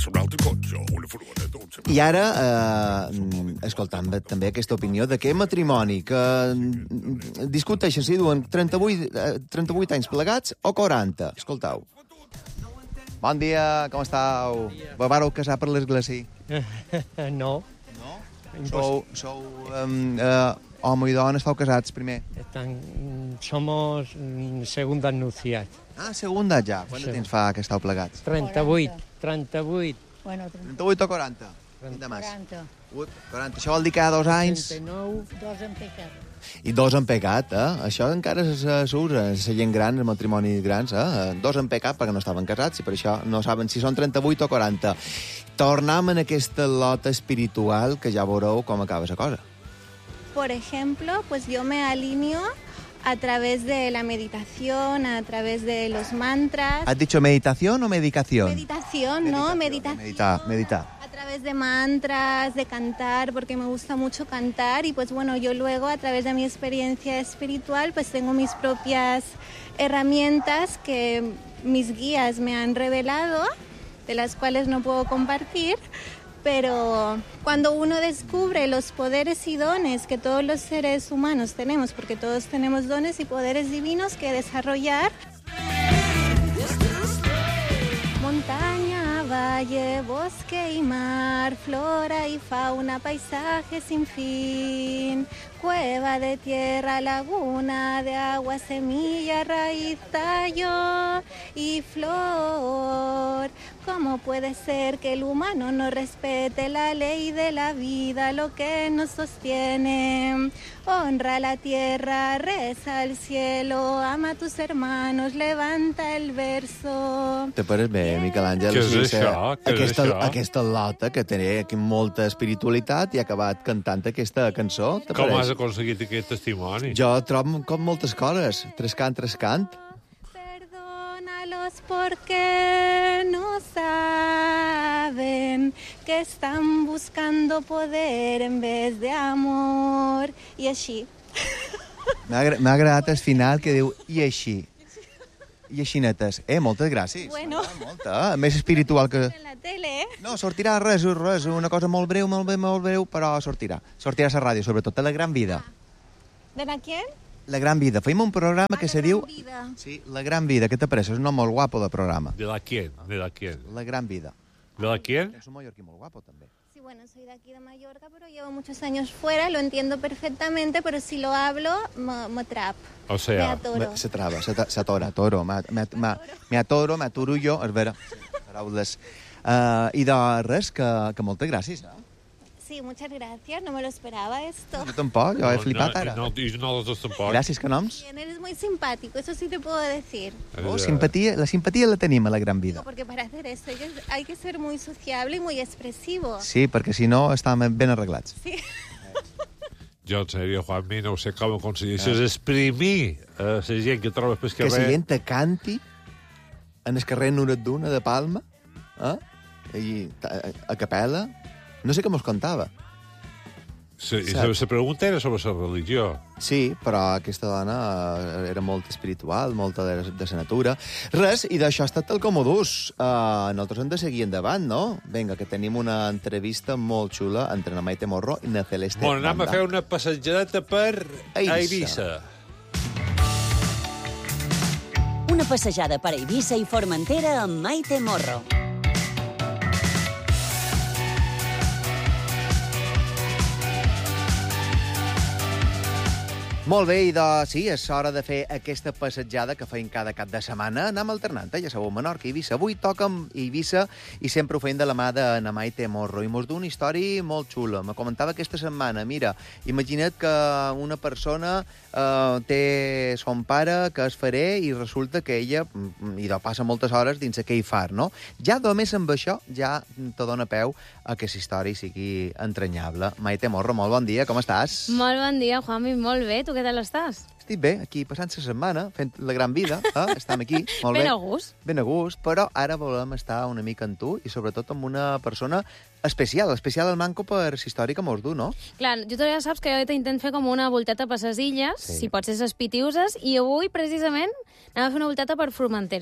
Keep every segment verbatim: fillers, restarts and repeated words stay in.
passa un altre cotxe o una furgoneta. I ara, eh, escoltant també aquesta opinió de que matrimoni que mm, discuteixen si duen trenta-vuit, eh, trenta-vuit anys plegats o quaranta. Escoltau. Bon dia, com estàu? Vos vareu casar per l'església? No. No? Sou, sou um, uh, home i dona, estàu casats primer? Están, somos segundas nupcias. Ah, segunda ja. Quant de Sí. temps fa que estàu plegats? trenta-vuit. trenta-vuit. Bueno, trenta-vuit o quaranta? Quin de més? quaranta. Ui, quaranta. Això vol dir que cada dos anys... trenta-nou. Dos en pecat. I dos en pecat, eh? Això encara s'usa, la gent gran, els matrimonis grans, eh? Dos en pecat perquè no estaven casats i per això no saben si són trenta-vuit o quaranta. Tornem en aquesta lota espiritual que ja veureu com acaba la cosa. Por ejemplo, pues yo me alineo a través de la meditación, a través de los mantras. ¿Has dicho meditación o medicación? Meditación, ¿no? Meditación. Meditar, meditar. A través de mantras, de cantar, porque me gusta mucho cantar y pues bueno, yo luego a través de mi experiencia espiritual pues tengo mis propias herramientas que mis guías me han revelado, de las cuales no puedo compartir, pero cuando uno descubre los poderes y dones que todos los seres humanos tenemos, porque todos tenemos dones y poderes divinos que desarrollar. Montaña, valle, bosque y mar, flora y fauna, paisaje sin fin, cueva de tierra, laguna de agua, semilla, raíz, tallo y flor. ¿Cómo puede ser que el humano no respete la ley de la vida, lo que nos sostiene? Honra la tierra, reza al cielo, ama a tus hermanos, levanta el verso. Te pares bé, Miquel Àngel? Què és O sigui, això? Què és aquesta, això? aquesta lota que té aquí molta espiritualitat i ha acabat cantant aquesta cançó. Te Com pareix? has aconseguit aquest testimoni? Jo trobo com moltes coses. Trescant, trescant. Perdónalos porque no saben que están buscando poder en vez de amor. I així. M'ha agra- m'ha agradat el final que diu i així. I així netes. Eh, moltes gràcies. Bueno. Ah, molta. Més espiritual que... En la tele, eh? No, sortirà res, res, una cosa molt breu, molt breu, molt breu, però sortirà. Sortirà a la ràdio, sobretot, a La Gran Vida. ¿De la quién? La Gran Vida. Fem un programa que La se Gran diu... Vida. Sí, La Gran Vida. Què te pareix? És un nom molt guapo de programa. ¿De la quién? ¿De la quién? La Gran Vida. ¿De la quién? És un mallorquí molt guapo, també. Sí, bueno, soy de aquí de Mallorca, pero llevo muchos años fuera, lo entiendo perfectamente, pero si lo hablo, me, me trap. O Me sea, atoro. Se trava, se ta- s'atora, toro. Me me- me- me atoro, m'aturo jo, és vera. Paraules. Uh, I de res, que, que moltes gràcies. Eh? Sí, muchas gracias, no me lo esperaba esto. Jo tampoc, jo he flipat no, ara. No, i nosaltres tampoc. Gràcies, que noms? Bien, eres muy simpático, eso sí te puedo decir. Oh, simpatia, la simpatia la tenim a La Gran Vida. Porque para hacer esto hay que, hay que ser muy sociable y muy expresivo. Sí, perquè si no estàvem ben arreglats. Sí. Jo, en sèrio, Juanmi, no sé com aconsegueixes exprimir a la gent que trobes pel Que la carrer. gent te canti en el carrer Nuret d'Una de Palma, eh? I, a, a capella. No sé què mos contava. Sí, i la, la pregunta era sobre la religió. Sí, però aquesta dona eh, era molt espiritual, molta de, de la natura. Res, i d'això ha estat el comodús. Uh, nosaltres hem de seguir endavant, no? Vinga, que tenim una entrevista molt xula entre na Maite Morro i na Celeste Bueno, anem Banda. a fer una passejadeta per Eivissa. Eivissa. Una passejada per Eivissa i Formentera amb Maite Morro. Molt bé, i de, sí, és hora de fer aquesta passejada que feim cada cap de setmana. Anem alternant, eh? Ja sabeu, Menorca i Eivissa. Avui toca'm Eivissa i sempre ho feim de la mà de na Maite Morro. I mos du una història molt xula. Me comentava aquesta setmana, mira, imagina't que una persona eh, té son pare que és farer i resulta que ella mm, i de passa moltes hores dins aquell far, no? Ja només amb això ja te dona peu a que la història sigui entranyable. Maite Morro, molt bon dia, com estàs? Molt bon dia, Juanmi, molt bé. Tu què tal estàs? Estic bé, aquí passant la setmana, fent la gran vida, eh? Estem aquí, molt bé. Ben a gust. Ben a gust, però ara volem estar una mica amb tu i sobretot amb una persona especial, especial al manco per la història que mos du, no? Clar, jo tu ja saps que jo t'intento fer com una volteta per les illes, Sí. si pot ser les Pitiuses, i avui, precisament, anem a fer una volteta per Formentera.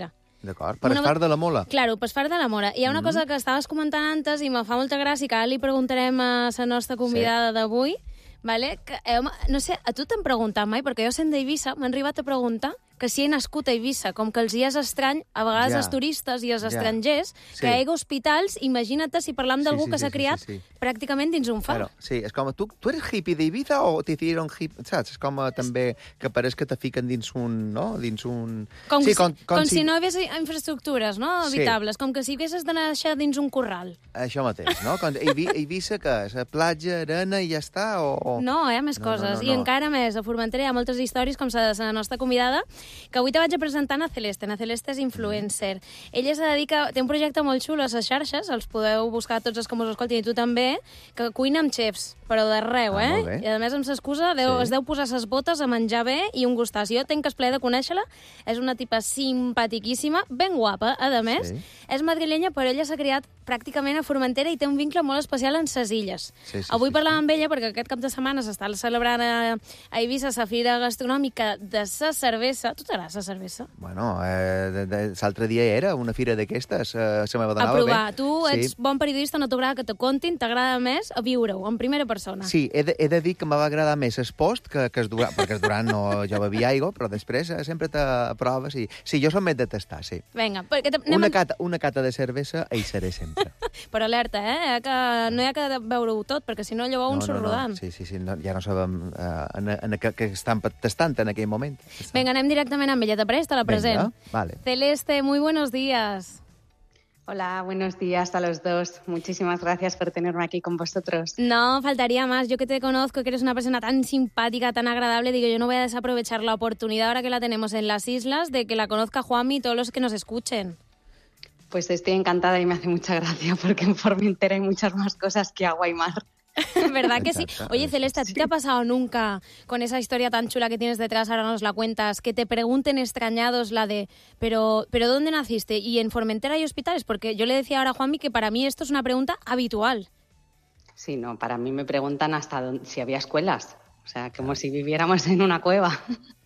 D'acord, per Una- estar de la mola. Claro, pues far de la mora. Hi ha una Mm. cosa que estaves comentant antes i me fa molta gràcia, que ara li preguntarem a la nostra convidada d'avui, vale? Que, eh, home, no sé, a tu t'han preguntat mai, perquè jo sent d'Eivissa m'han arribat a preguntar que si he nascut a Eivissa, com que els hi és estrany, a vegades Ja. els turistes i els Ja. estrangers, Sí. que hi ha hospitals, imagina't si parlam Sí, d'algú sí, que sí, s'ha sí, criat sí, sí. pràcticament dins un far. Claro, sí, és com, tu, tu eres hippie d'Ibiza o te hicieron hippie, saps? És com eh, també que pareix que te fiquen dins un, no? Dins un... Com, sí, si, com, com si... si no hi hagués infraestructures, no?, Sí. habitables, com que si haguessis de néixer dins un corral. Això mateix, no? Com, Eivi- Eivissa, què és? A platja, arena i ja està? O, o... No, hi ha més No, no, coses. no, I no. encara més, a Formentera hi ha moltes històries, com la de la nostra convidada, que avui te vaig a presentar a Celeste. Na Celeste és influencer. Ella se dedica, té un projecte molt xulo a les xarxes, els podeu buscar tots els que mos escoltin, i tu també, que cuina amb xefs, però d'arreu, Ah, eh? molt bé. I a més amb l'excusa deu, Sí. es deu posar ses botes a menjar bé i un gustàs. Jo tenc el plaer de conèixer-la, és una tipa simpatiquíssima, ben guapa, a més. Sí. És madrilenya, però ella s'ha criat pràcticament a Formentera i té un vincle molt especial en ses illes. Sí, sí, Avui sí, parlàvem sí. amb ella perquè aquest cap de setmana s'està celebrant a, a Eivissa la fira gastronòmica de sa cervesa. Tu t'agrada la cervesa? Bueno, eh, de- de- l'altre dia era una fira d'aquestes, eh, se me A donava provar. bé. Tu ets Sí. bon periodista, no t'agrada que te contin, t'agrada més a viure-ho, en primera persona. Sí, he de, he de dir que me va agradar més el post que, que el Durant, perquè el Durant no, jo bevia aigua, però després eh, sempre t'aproves i... Sí, jo som més de tastar, sí. Vinga, perquè te, anem Una a... cata, una cata de cervesa hi seré sempre. Però alerta, eh? Que no hi ha que veure-ho tot, perquè si no llavors un surt rodant. Sí, sí, sí, no, ja no sabem eh, en, en, que, que estan tastant en aquell moment. Vinga, anem directament amb ella. Te presta la present. Venga, vale. Celeste, muy buenos días. Hola, buenos días a los dos. Muchísimas gracias por tenerme aquí con vosotros. No, faltaría más. Yo que te conozco, que eres una persona tan simpática, tan agradable, digo, yo no voy a desaprovechar la oportunidad ahora que la tenemos en las islas de que la conozca Juanmi y todos los que nos escuchen. Pues estoy encantada y me hace mucha gracia porque en Formentera hay muchas más cosas que agua y mar. ¿Verdad que sí? Exacto. Oye, Celeste, ¿a ti te ha pasado nunca con esa historia tan chula que tienes detrás, ahora nos la cuentas, que te pregunten extrañados la de, pero, pero ¿dónde naciste? ¿Y en Formentera hay hospitales? Porque yo le decía ahora a Juanmi que para mí esto es una pregunta habitual. Sí, no, para mí me preguntan hasta dónde, si había escuelas. O sea, como si viviéramos en una cueva.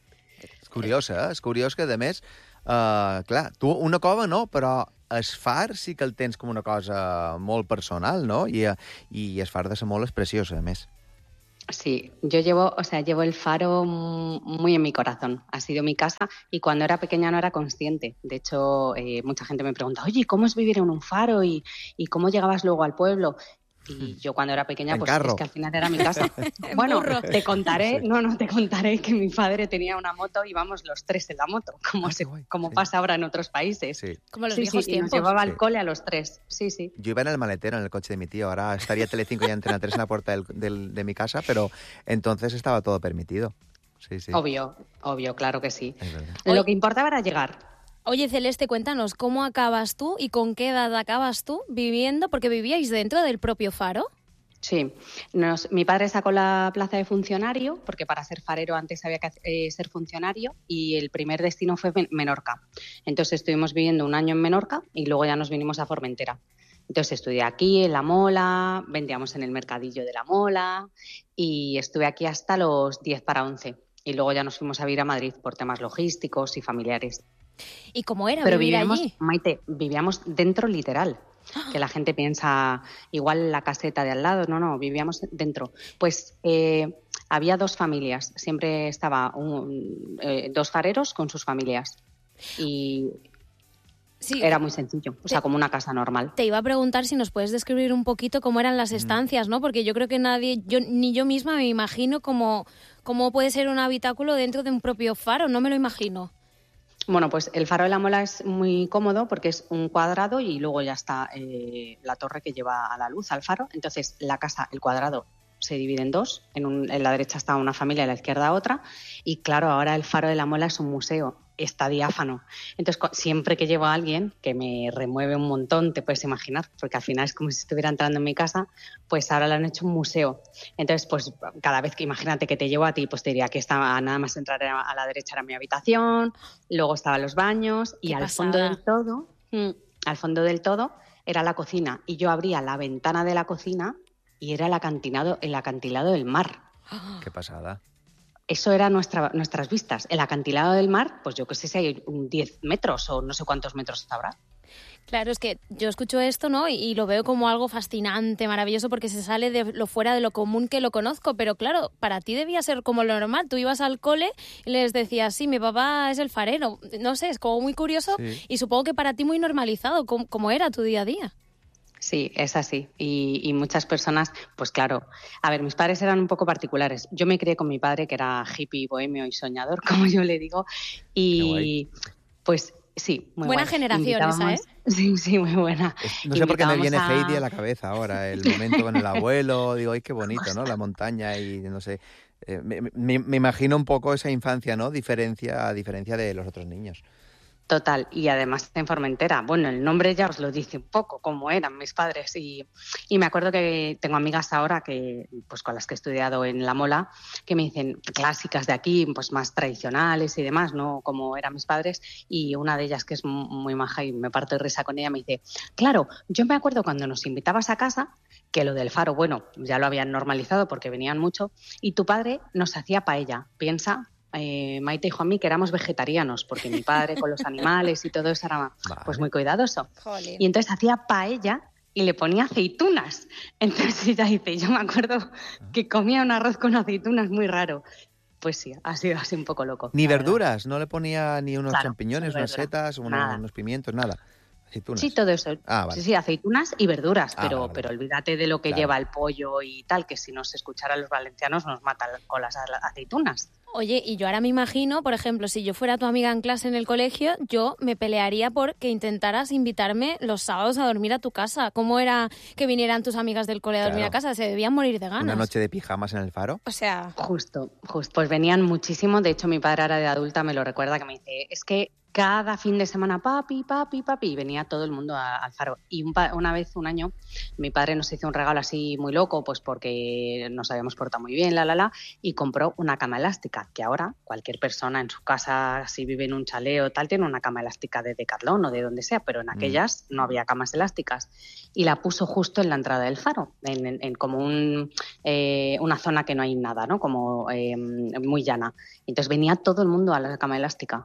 És curiós, eh? És curiós que, a més, uh, clar, tu una cova no, però el far sí que el tens com una cosa molt personal, no? I, eh, i el far de ser molt és preciós, a més. Sí, yo llevo, o sea, llevo el faro mm, muy en mi corazón. Ha sido mi casa y cuando era pequeña no era consciente. De hecho, eh, mucha gente me pregunta, oye, ¿cómo es vivir en un faro y, y cómo llegabas luego al pueblo? Y yo cuando era pequeña, En pues carro. es que al final era mi casa. En Bueno, burro. te contaré, no, no, te contaré que mi padre tenía una moto y íbamos los tres en la moto, como, Ah, se, qué guay, como sí. pasa ahora en otros países. Sí. Como los Sí, viejos sí, y nos tiempos. llevaba Sí. al cole a los tres. Sí, sí. Yo iba en el maletero, en el coche de mi tío. Ahora estaría Telecinco y Antena tres en la puerta del, del- de mi casa, pero entonces estaba todo permitido. Sí, sí. Obvio, obvio, claro que sí. Es verdad. Lo que importaba era llegar. Oye, Celeste, cuéntanos, ¿cómo acabas tú y con qué edad acabas tú viviendo? Porque vivíais dentro del propio faro. Sí, nos, mi padre sacó la plaza de funcionario, porque para ser farero antes había que eh, ser funcionario, y el primer destino fue Men- Menorca. Entonces estuvimos viviendo un año en Menorca y luego ya nos vinimos a Formentera. Entonces estudié aquí, en La Mola, vendíamos en el mercadillo de La Mola y estuve aquí hasta los diez para once. Y luego ya nos fuimos a vivir a Madrid por temas logísticos y familiares. ¿Y cómo era Pero vivir vivíamos, allí? Maite, vivíamos dentro literal. Que la gente piensa igual la caseta de al lado. No, no, vivíamos dentro. Pues eh, había dos familias. Siempre estaba un- eh, dos fareros con sus familias. Y Sí, era muy sencillo. O sea, como una casa normal. te iba a preguntar si nos puedes describir un poquito cómo eran las estancias, ¿no? Porque yo creo que nadie, yo ni yo misma me imagino cómo, cómo puede ser un habitáculo dentro de un propio faro, no me lo imagino. Bueno, pues el faro de la Mola es muy cómodo porque es un cuadrado y luego ya está eh, la torre que lleva a la luz, al faro. Entonces, la casa, el cuadrado, se divide en dos. En, un- en la derecha está una familia, en la izquierda otra. Y claro, ahora el faro de la Mola es un museo. Está diáfano. Entonces, cu- siempre que llevo a alguien, que me remueve un montón, te puedes imaginar, porque al final es como si estuviera entrando en mi casa, pues ahora le han hecho un museo. Entonces, pues cada vez que imagínate que te llevo a ti, pues te diría que estaba nada más entrar a a la derecha era mi habitación, luego estaban los baños y Qué al pasada. fondo del todo, mm, al fondo del todo era la cocina. Y yo abría la ventana de la cocina y era el acantilado, el acantilado del mar. Qué pasada. eso era nuestra, nuestras vistas. El acantilado del mar, pues yo qué sé si hay un diez metros o no sé cuántos metros habrá. Claro, es que yo escucho esto, ¿no? Y, y lo veo como algo fascinante, maravilloso, porque se sale de lo fuera de lo común que lo conozco. Pero claro, para ti debía ser como lo normal. Tú ibas al cole y les decías, sí, mi papá es el farero. No sé, es como muy curioso sí. Y supongo que para ti muy normalizado, como, como era tu día a día. Sí, es así. Y, y muchas personas, pues claro, a ver, mis padres eran un poco particulares. Yo me crié con mi padre, que era hippie, bohemio y soñador, como yo le digo. Y pues... Sí, muy buena guay. generación esa, ¿eh? Sí, sí, muy buena. No sé por qué me viene a... Heidi a la cabeza ahora, el momento con el abuelo, digo, ay, qué bonito, ¿no? La montaña y no sé, eh, me, me, me imagino un poco esa infancia, ¿no? Diferencia, a diferencia de los otros niños. Total, y además en Formentera. Bueno, el nombre ya os lo dice un poco, cómo eran mis padres. Y, y me acuerdo que tengo amigas ahora que, pues con las que he estudiado en La Mola, que me dicen clásicas de aquí, pues más tradicionales y demás, ¿no? Como eran mis padres. Y una de ellas, que es muy maja y me parto de risa con ella, me dice, claro, yo me acuerdo cuando nos invitabas a casa, que lo del faro, bueno, ya lo habían normalizado porque venían mucho, y tu padre nos hacía paella. Piensa... Eh, Maite y Juanmi, que éramos vegetarianos, porque mi padre con los animales y todo eso era vale. pues muy cuidadoso. Jolín. Y entonces hacía paella y le ponía aceitunas. Entonces ella dice, yo me acuerdo que comía un arroz con aceitunas muy raro. Pues sí, ha sido así un poco loco. Ni verduras, verdad. No le ponía ni unos claro, champiñones, unas setas, unos, unos pimientos, nada. Aceitunas. Sí, todo eso. Ah, vale. Sí, sí, aceitunas y verduras, ah, pero, vale, vale. pero olvídate de lo que claro. lleva el pollo y tal, que si nos escucharan los valencianos nos matan con las aceitunas. Oye, y yo ahora me imagino, por ejemplo, si yo fuera tu amiga en clase en el colegio, yo me pelearía por que intentaras invitarme los sábados a dormir a tu casa. ¿Cómo era que vinieran tus amigas del cole a dormir claro. a casa? Se debían morir de ganas. ¿Una noche de pijamas en el faro? O sea... Justo, justo. Pues venían muchísimo. De hecho, mi padre ahora de adulta me lo recuerda, que me dice, es que cada fin de semana, papi, papi, papi, y venía todo el mundo a, al faro. Y un pa- una vez, un año, mi padre nos hizo un regalo así muy loco, pues porque nos habíamos portado muy bien, la, la, la, y compró una cama elástica, que ahora cualquier persona en su casa, si vive en un chalet o tal, tiene una cama elástica de Decathlon o de donde sea, pero en aquellas mm. no había camas elásticas. Y la puso justo en la entrada del faro, en, en, en como un, eh, una zona que no hay nada, ¿no? Como eh, muy llana. Entonces venía todo el mundo a la cama elástica.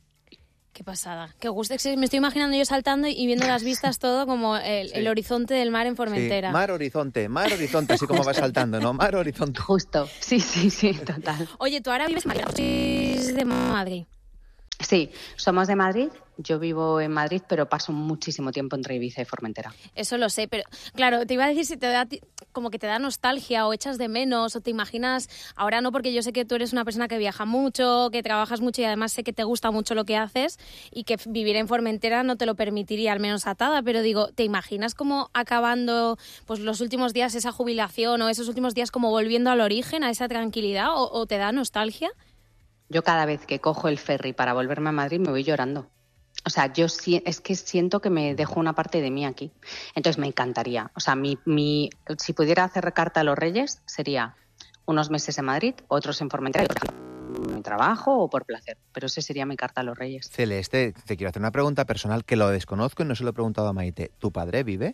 Qué pasada, qué gusto. Me estoy imaginando yo saltando y viendo las vistas todo como el, sí. el horizonte del mar en Formentera. Sí. Mar, horizonte, mar, horizonte, así como vas saltando, ¿no? Mar, horizonte. Justo, sí, sí, sí, total. Oye, tú ahora vives en Madrid. de Madrid. Sí, somos de Madrid. Yo vivo en Madrid, pero paso muchísimo tiempo entre Ibiza y Formentera. Eso lo sé, pero claro, te iba a decir si te da como que te da nostalgia o echas de menos o te imaginas, ahora no, porque yo sé que tú eres una persona que viaja mucho, que trabajas mucho y además sé que te gusta mucho lo que haces y que vivir en Formentera no te lo permitiría, al menos atada, pero digo, ¿te imaginas como acabando pues los últimos días esa jubilación o esos últimos días como volviendo al origen, a esa tranquilidad o, o te da nostalgia? Yo cada vez que cojo el ferry para volverme a Madrid me voy llorando. O sea, yo sí, es que siento que me dejo una parte de mí aquí. Entonces me encantaría. O sea, mi, mi, si pudiera hacer carta a los Reyes, sería unos meses en Madrid, otros en Formentera, por mi trabajo o por placer. Pero ese sería mi carta a los Reyes. Celeste, te quiero hacer una pregunta personal que lo desconozco y no se lo he preguntado a Maite. ¿Tu padre vive?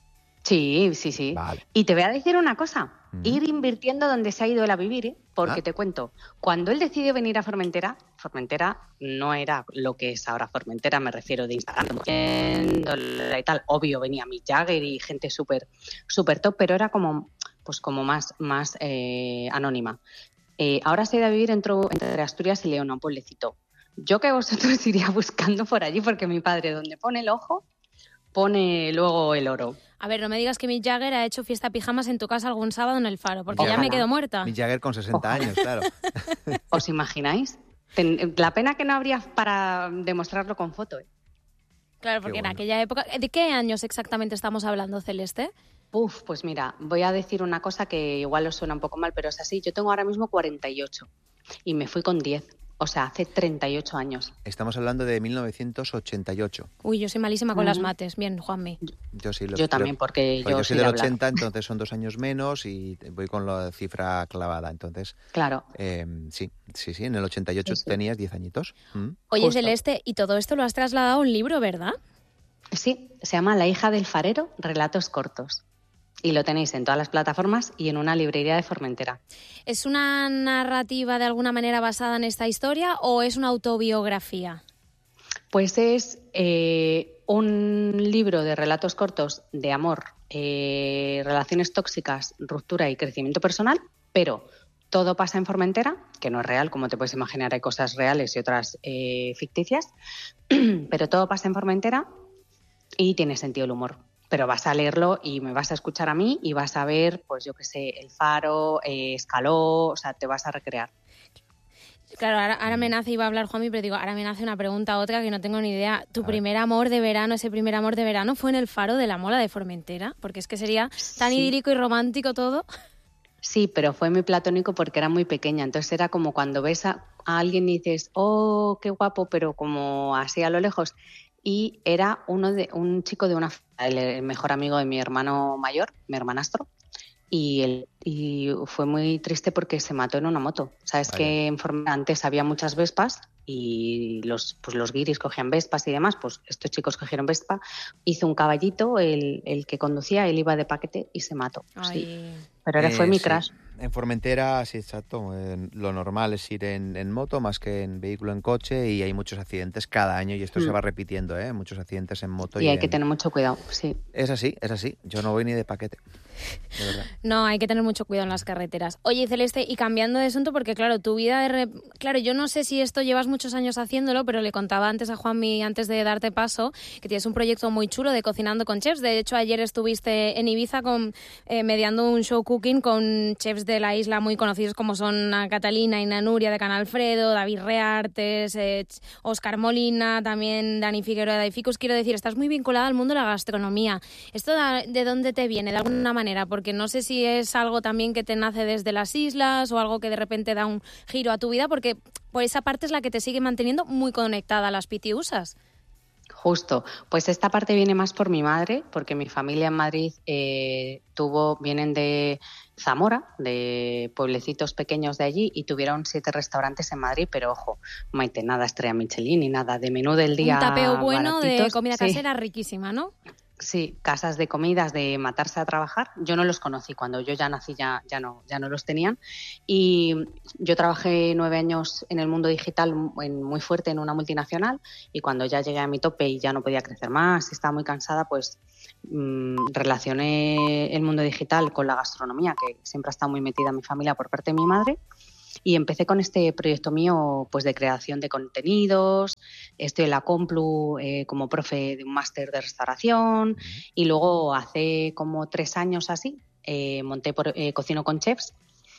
Sí, sí, sí. Vale. Y te voy a decir una cosa. Mm. Ir invirtiendo donde se ha ido él a vivir, ¿eh? Porque ah. te cuento, cuando él decidió venir a Formentera, Formentera no era lo que es ahora Formentera, me refiero de Instagram y tal. Obvio, venía Mick Jagger y gente súper súper top, pero era como, pues como más, más eh, anónima. Eh, ahora se ha ido a vivir entre, entre Asturias y León, un pueblecito. Yo que vosotros iría buscando por allí, porque mi padre, donde pone el ojo, pone luego el oro. A ver, no me digas que Mick Jagger ha hecho fiesta pijamas en tu casa algún sábado en el Faro, porque Ojalá. ya me quedo muerta. Mick Jagger con sesenta años, claro. ¿Os imagináis? Ten, la pena que no habría para demostrarlo con foto, ¿eh? Claro, porque bueno. en aquella época... ¿De qué años exactamente estamos hablando, Celeste? Uf, pues mira, voy a decir una cosa que igual os suena un poco mal, pero es así. Yo tengo ahora mismo cuarenta y ocho y me fui con diez. O sea, hace treinta y ocho años. Estamos hablando de mil novecientos ochenta y ocho. Uy, yo soy malísima con uh-huh. las mates. Bien, Juanmi. Yo sí. Lo, yo también, lo, porque yo, yo soy soy del de ochenta, entonces son dos años menos y voy con la cifra clavada. Entonces, claro. Eh, sí, sí, sí. En el ochenta y ocho sí, sí. tenías diez añitos. ¿Mm? Oye, Justo. Celeste, y todo esto lo has trasladado a un libro, ¿verdad? Sí, se llama La hija del farero, relatos cortos. y lo tenéis en todas las plataformas y en una librería de Formentera. ¿Es una narrativa de alguna manera basada en esta historia o es una autobiografía? Pues es eh, un libro de relatos cortos de amor, eh, relaciones tóxicas, ruptura y crecimiento personal, pero todo pasa en Formentera, que no es real, como te puedes imaginar, hay cosas reales y otras eh, ficticias, pero todo pasa en Formentera y tiene sentido el humor. Pero vas a leerlo y me vas a escuchar a mí y vas a ver, pues yo qué sé, El Faro, eh, Escaló, o sea, te vas a recrear. Claro, ahora, ahora me nace, iba a hablar Juanmi, pero digo, ahora me nace una pregunta otra que no tengo ni idea. ¿Tu primer amor de verano, ese primer amor de verano, fue en el Faro de la Mola de Formentera? Porque es que sería tan Sí. idílico y romántico todo. Sí, pero fue muy platónico porque era muy pequeña. Entonces era como cuando ves a, a alguien y dices, oh, qué guapo, pero como así a lo lejos. Y era uno de un chico de una... el, el mejor amigo de mi hermano mayor, mi hermanastro. Y, él, y fue muy triste porque se mató en una moto. Sabes Vaya. que en Formentera antes había muchas Vespas y los, pues los guiris cogían Vespas y demás, pues estos chicos cogieron Vespa, hizo un caballito, el, el que conducía, él iba de paquete y se mató. Ay. Sí. Pero era, Eh, fue mi sí. crush. En Formentera, sí, exacto. Eh, lo normal es ir en, en moto más que en vehículo en coche y hay muchos accidentes cada año y esto Mm. se va repitiendo, ¿eh? Muchos accidentes en moto. Y Y hay en... que tener mucho cuidado, sí. Es así, es así. Yo no voy ni de paquete, de verdad. No, hay que tener mucho cuidado en las carreteras. Oye, Celeste, y cambiando de asunto, porque claro, tu vida de... Re... Claro, yo no sé si esto llevas muchos años haciéndolo, pero le contaba antes a Juanmi, antes de darte paso, que tienes un proyecto muy chulo de Cocinando con Chefs. De hecho, ayer estuviste en Ibiza con, eh, mediando un show cooking con chefs de la isla muy conocidos como son Ana Catalina, Ina Nuria de Canalfredo, David Reartes, eh, Óscar Molina, también Dani Figueroa de Ficus. Quiero decir, estás muy vinculada al mundo de la gastronomía. ¿Esto da, de dónde te viene, de alguna manera? Porque no sé si es algo también que te nace desde las islas o algo que de repente da un giro a tu vida, porque por esa parte es la que te sigue manteniendo muy conectada a las pitiusas. Justo, pues esta parte viene más por mi madre, porque mi familia en Madrid eh, tuvo, vienen de Zamora, de pueblecitos pequeños de allí, y tuvieron siete restaurantes en Madrid, pero ojo, Maite, nada estrella Michelin ni nada, de menú del día. Un tapeo bueno de baratitos. comida Sí. casera riquísima, ¿no? Sí, casas de comidas de matarse a trabajar. Yo no los conocí, cuando yo ya nací ya, ya, no, ya no los tenían. Y yo trabajé nueve años en el mundo digital en, muy fuerte en una multinacional, y cuando ya llegué a mi tope y ya no podía crecer más, estaba muy cansada, pues mmm, relacioné el mundo digital con la gastronomía, que siempre ha estado muy metida en mi familia por parte de mi madre. Y empecé con este proyecto mío, pues de creación de contenidos. Estoy en la Complu eh, como profe de un máster de restauración, y luego hace como tres años así eh, monté por, eh, Cocino con Chefs.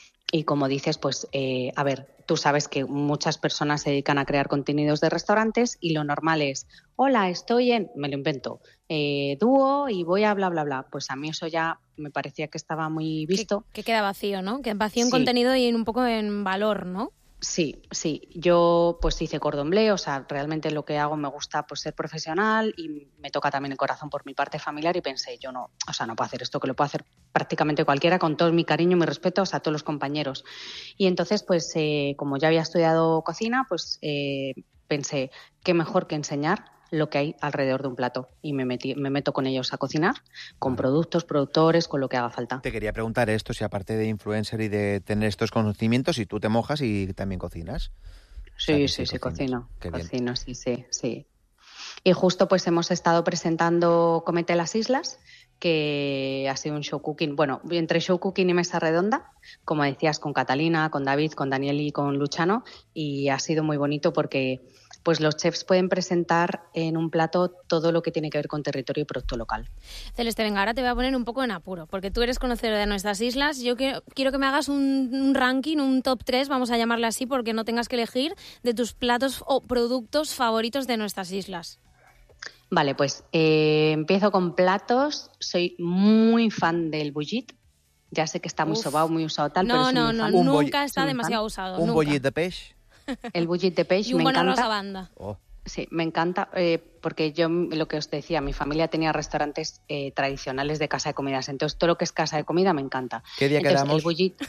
Y como dices, pues eh, a ver, tú sabes que muchas personas se dedican a crear contenidos de restaurantes y lo normal es, hola, estoy en, me lo invento, eh, dúo y voy a bla, bla, bla. Pues a mí eso ya me parecía que estaba muy visto. Que, que queda vacío, ¿no? Que vacío en Sí. contenido y en un poco en valor, ¿no? Sí, sí. Yo pues hice cordon bleu, o sea, realmente lo que hago me gusta pues ser profesional y me toca también el corazón por mi parte familiar, y pensé, yo no, o sea, no puedo hacer esto, que lo puede hacer prácticamente cualquiera, con todo mi cariño y mi respeto, o sea, a todos los compañeros. Y entonces, pues eh, como ya había estudiado cocina, pues eh, pensé, qué mejor que enseñar lo que hay alrededor de un plato, y me metí, me meto con ellos a cocinar, con productos, productores, con lo que haga falta. Te quería preguntar esto, si aparte de influencer y de tener estos conocimientos, si tú te mojas y también cocinas. Sí, O sea, que sí, sí, cocinas. cocino, Qué bien. cocino, sí, sí, sí. Y justo pues hemos estado presentando Comete las Islas, que ha sido un show cooking, bueno, entre show cooking y mesa redonda, como decías, con Catalina, con David, con Daniel y con Luciano, y ha sido muy bonito porque pues los chefs pueden presentar en un plato todo lo que tiene que ver con territorio y producto local. Celeste, venga, ahora te voy a poner un poco en apuro, porque tú eres conocedora de nuestras islas. Yo quiero, quiero que me hagas un, un ranking, un top tres, vamos a llamarle así, porque no tengas que elegir, de tus platos o productos favoritos de nuestras islas. Vale, pues eh, empiezo con platos. Soy muy fan del bullit. Ya sé que está muy Uf. sobao, muy usado tal, No, pero soy no, muy no, fan. Un nunca boll- está soy muy demasiado fan. usado. Un nunca. bollit de peix. El bullit de peix Y un me buen arroz encanta. a banda. Oh. Sí, me encanta eh, porque yo, lo que os decía, mi familia tenía restaurantes eh, tradicionales de casa de comidas, entonces todo lo que es casa de comida me encanta. ¿Qué día Entonces, quedamos? el bullit,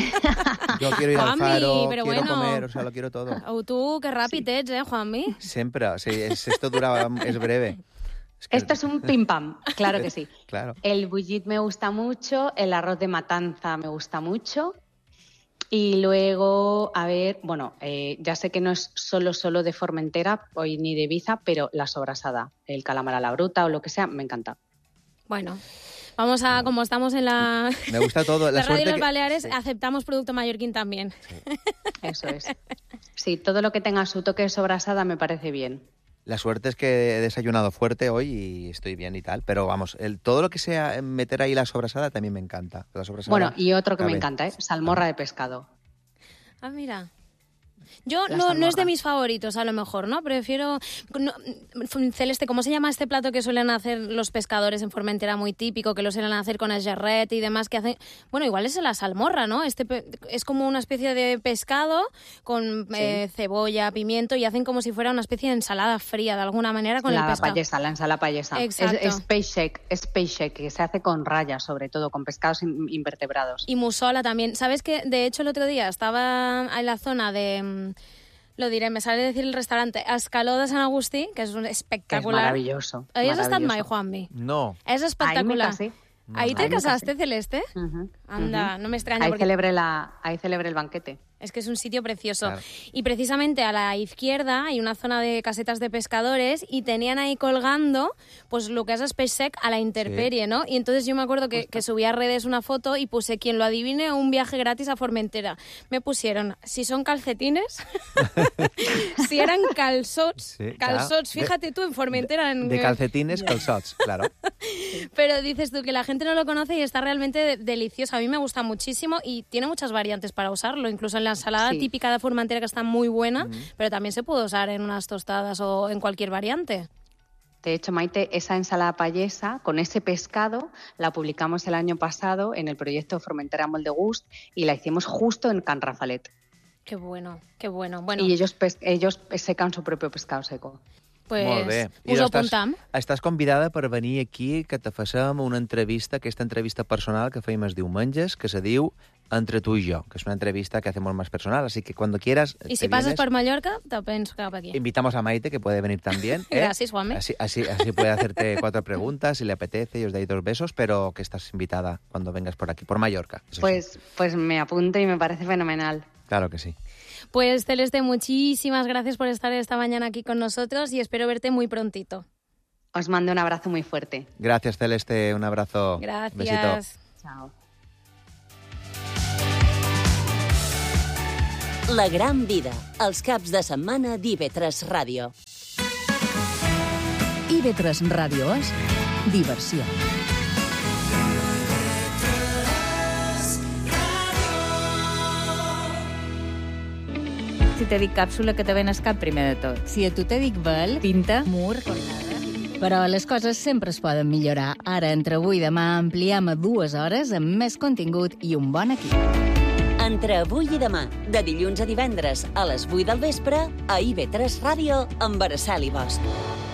Yo quiero ir al Juanmi, faro, pero quiero bueno. comer, o sea, lo quiero todo. Oh, tú, qué rápido ets, eh, Juanmi? Sempre, sí, es, esto dura, es breve. Es que... Esto es un pim pam, claro que sí. Claro. El bullit me gusta mucho, el arroz de matanza me gusta mucho. Y luego, a ver, bueno, eh, ya sé que no es solo solo de Formentera hoy ni de Ibiza, pero la sobrasada, el calamar a la bruta o lo que sea, me encanta. Bueno, vamos a, como estamos en la, Me gusta todo. La, la radio de los que... Baleares, sí. aceptamos producto mallorquín también. Sí. Eso es. Sí, todo lo que tenga su toque de sobrasada me parece bien. La suerte es que he desayunado fuerte hoy y estoy bien y tal, pero vamos, el, todo lo que sea meter ahí la sobrasada también me encanta. La sobrasada, bueno, y otro que a me ver. encanta, ¿eh? Salmorra de pescado. Ah, mira. Yo La no, no es de salmorra. mis favoritos, a lo mejor, ¿no? Prefiero... No, Celeste, ¿cómo se llama este plato que suelen hacer los pescadores en Formentera muy típico, que lo suelen hacer con el jarret y demás, que hacen... Bueno, igual es la salmorra, ¿no? Este pe... es como una especie de pescado con Sí. eh, cebolla, pimiento, y hacen como si fuera una especie de ensalada fría, de alguna manera, con la el pescado. payesa, la ensalada payesa. Exacto. Es, es peixec, es peixec, que se hace con rayas, sobre todo, con pescados in- invertebrados. Y musola también. ¿Sabes que de hecho, el otro día estaba en la zona de... Lo diré, me sale decir el restaurante Escaló de Sant Agustí, que es un Que es espectacular. maravilloso. Ahí has estat mai, maravilloso. Juanmi? No. És Ahí me espectacular. casé. Ahí te Ahí me casaste, casé. Celeste? Ujú, Anda, ujú. no me extraña Ahí porque celebré, la, ahí celebré el banquete. es que es un sitio precioso. Claro. Y precisamente a la izquierda hay una zona de casetas de pescadores y tenían ahí colgando pues lo que es peix sec a la intemperie, ¿no? Y entonces yo me acuerdo que, que subí a redes una foto y puse, quien lo adivine, un viaje gratis a Formentera. Me pusieron, si son calcetines, si eran calzots, Sí, calzots, claro. fíjate tú en Formentera. En, De calcetines, calzots, claro. Pero dices tú que la gente no lo conoce y está realmente de- delicioso. A mí me gusta muchísimo y tiene muchas variantes para usarlo. Incluso en la ensalada Sí. típica de Formentera, que está muy buena, pero también se puede usar en unas tostadas o en cualquier variante. De hecho, Maite, esa ensalada payesa con ese pescado la publicamos el año pasado en el proyecto Formentera Molt de Gust y la hicimos justo en Can Rafalet. Qué bueno, qué bueno. Bueno, Y ellos, pes- ellos secan su propio pescado seco. pues Molt bé. us ho estàs, apuntam. estàs convidada per venir aquí, que te facem una entrevista, aquesta entrevista personal que fèiem els diumenges, que se diu Entre tu y yo, que es una entrevista que hacemos más personal, así que cuando quieras Y te si pasas vienes. por Mallorca, te penso cap aquí. Invitamos a Maite, que puede venir también. ¿eh? Gracias, Juanmi. Así, así, así puede hacerte cuatro preguntas, si le apetece, y os dais dos besos, pero que estás invitada cuando vengas por aquí, por Mallorca. Eso sí. Pues, pues me apunto y me parece fenomenal. Claro que sí. Pues Celeste, muchísimas gracias por estar esta mañana aquí con nosotros y espero verte muy prontito. Os mando un abrazo muy fuerte. Gracias, Celeste. Un abrazo. Gracias. Besito. Chao. La gran vida, els caps de setmana d'I V tres Ràdio. I V tres Ràdio és diversió. Si te dic càpsula, que te ven el cap primer de tot. Si a tu te dic vel, Tinta. mur, però les coses sempre es poden millorar. Ara, entre avui i demà, ampliem a dues hores amb més contingut i un bon equip. Entre avui i demà, de dilluns a divendres a les vuit del vespre, a I V tres Ràdio amb Araceli Bosch.